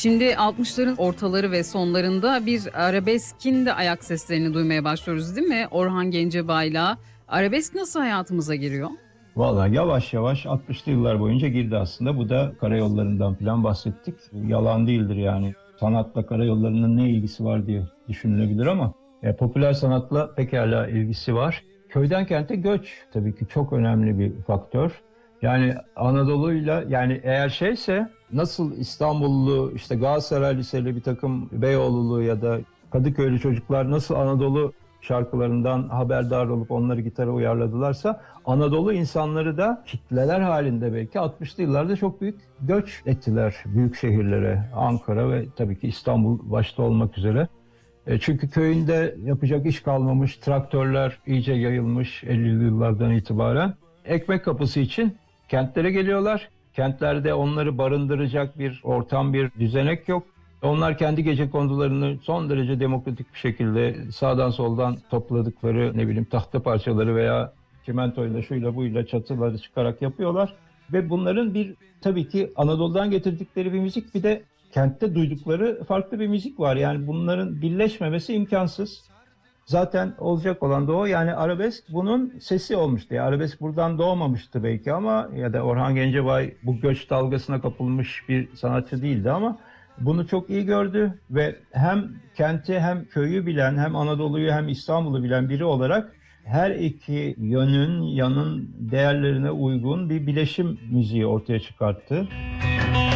Şimdi 60'ların ortaları ve sonlarında bir arabeskin de ayak seslerini duymaya başlıyoruz değil mi? Orhan Gencebay'la. Arabesk nasıl hayatımıza giriyor? Valla yavaş yavaş 60'lı yıllar boyunca girdi aslında. Bu da karayollarından falan bahsettik. Yalan değildir yani. Sanatla karayollarının ne ilgisi var diye düşünülebilir ama popüler sanatla pekala ilgisi var. Köyden kente göç tabii ki çok önemli bir faktör. Yani Anadolu'yla yani eğer şeyse nasıl İstanbullu işte Galatasaray Liseli bir takım Beyoğlu'lu ya da Kadıköylü çocuklar nasıl Anadolu şarkılarından haberdar olup onları gitara uyarladılarsa Anadolu insanları da kitleler halinde belki 60'lı yıllarda çok büyük göç ettiler büyük şehirlere. Ankara ve tabii ki İstanbul başta olmak üzere. Çünkü köyünde yapacak iş kalmamış, traktörler iyice yayılmış 50'li yıllardan itibaren. Ekmek kapısı için kentlere geliyorlar. Kentlerde onları barındıracak bir ortam, bir düzenek yok. Onlar kendi gecekondularını son derece demokratik bir şekilde sağdan soldan topladıkları ne bileyim tahta parçaları veya çimentoyla şuyla buyla çatıları çıkarak yapıyorlar. Ve bunların bir tabii ki Anadolu'dan getirdikleri bir müzik bir de kentte duydukları farklı bir müzik var. Yani bunların birleşmemesi imkansız. Zaten olacak olan da o. Yani arabesk bunun sesi olmuştu. Yani arabesk buradan doğmamıştı belki ama ya da Orhan Gencebay bu göç dalgasına kapılmış bir sanatçı değildi ama bunu çok iyi gördü ve hem kenti hem köyü bilen hem Anadolu'yu hem İstanbul'u bilen biri olarak her iki yanın değerlerine uygun bir bileşim müziği ortaya çıkarttı.